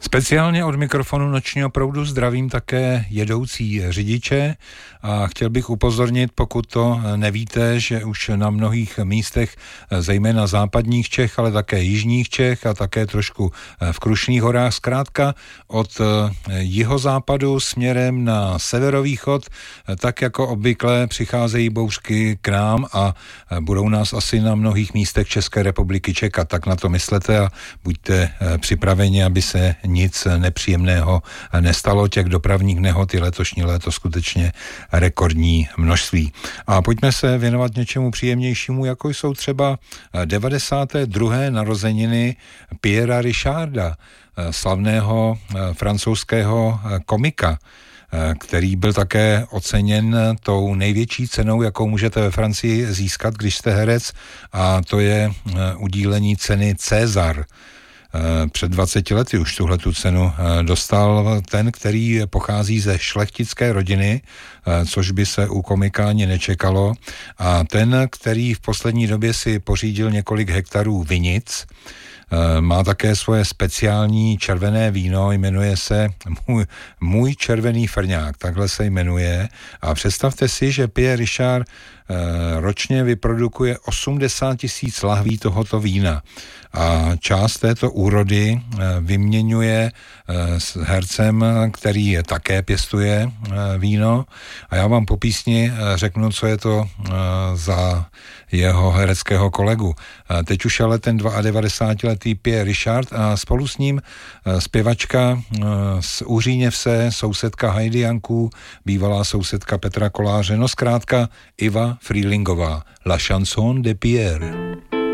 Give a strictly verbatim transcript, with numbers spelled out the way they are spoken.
Speciálně od mikrofonu Nočního proudu zdravím také jedoucí řidiče a chtěl bych upozornit, pokud to nevíte, že už na mnohých místech, zejména západních Čech, ale také jižních Čech a také trošku v Krušných horách, zkrátka od jihozápadu směrem na severovýchod, tak jako obvykle přicházejí bouřky k nám a budou nás asi na mnohých místech České republiky čekat. Tak na to myslete a buďte připraveni, aby se nic nepříjemného nestalo. Těch dopravních nehod je letošní léto skutečně rekordní množství. A pojďme se věnovat něčemu příjemnějšímu, jako jsou třeba devadesáté druhé narozeniny Pierra Richarda, slavného francouzského komika, který byl také oceněn tou největší cenou, jakou můžete ve Francii získat, když jste herec, a to je udílení ceny César. Před dvaceti lety už tuhletu cenu dostal ten, který pochází ze šlechtické rodiny, což by se u komika ani nečekalo, a ten, který v poslední době si pořídil několik hektarů vinic, má také svoje speciální červené víno, jmenuje se Můj, můj červený frňák, takhle se jmenuje. A představte si, že Pierre Richard ročně vyprodukuje osmdesát tisíc lahví tohoto vína. A část této úrody vyměňuje s hercem, který také pěstuje víno. A já vám po písni řeknu, co je to za jeho hereckého kolegu. Teď už ale ten devadesátletý Pierre Richard a spolu s ním zpěvačka z Úříněvse, sousedka Heidi Janků, bývalá sousedka Petra Koláře, no zkrátka Iva Frýlingová. La chanson de Pierre.